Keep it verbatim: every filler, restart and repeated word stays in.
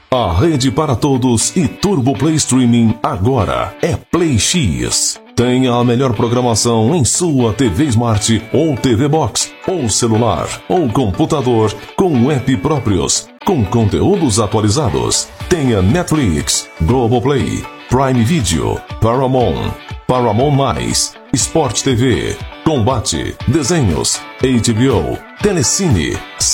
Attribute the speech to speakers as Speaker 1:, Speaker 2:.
Speaker 1: A rede para todos e Turbo Play Streaming agora é Play X. Tenha a melhor programação em sua T V Smart ou T V Box, ou celular, ou computador, com app próprios, com conteúdos atualizados. Tenha Netflix, Globoplay, Prime Video, Paramount, Paramount Mais, Sport T V, Combate, Desenhos, H B O, Telecine,